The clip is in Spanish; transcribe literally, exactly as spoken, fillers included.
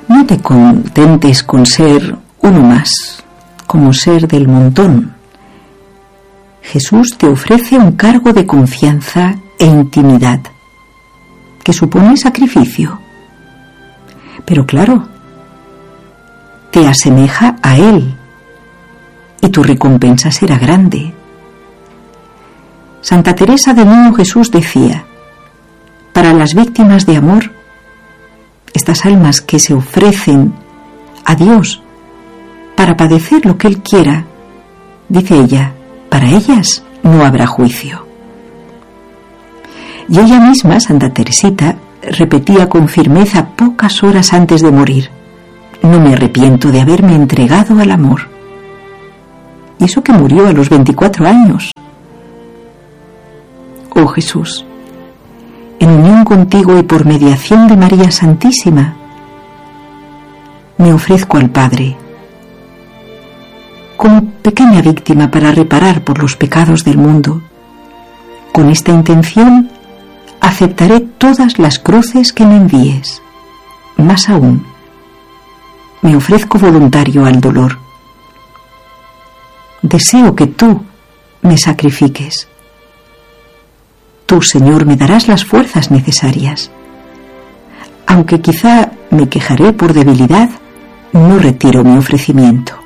No te contentes con ser uno más, como ser del montón. Jesús te ofrece un cargo de confianza e intimidad, que supone sacrificio. Pero claro, te asemeja a Él, y tu recompensa será grande. Santa Teresa del Niño Jesús decía: para las víctimas de amor, estas almas que se ofrecen a Dios para padecer lo que Él quiera, dice ella, para ellas no habrá juicio. Y ella misma, Santa Teresita, repetía con firmeza pocas horas antes de morir: no me arrepiento de haberme entregado al amor. Y eso que murió a los veinticuatro años. Oh Jesús, en unión contigo y por mediación de María Santísima, me ofrezco al Padre como pequeña víctima para reparar por los pecados del mundo. Con esta intención aceptaré todas las cruces que me envíes. Más aún, me ofrezco voluntario al dolor. Deseo que tú me sacrifiques. Tú, Señor, me darás las fuerzas necesarias. Aunque quizá me quejaré por debilidad, no retiro mi ofrecimiento.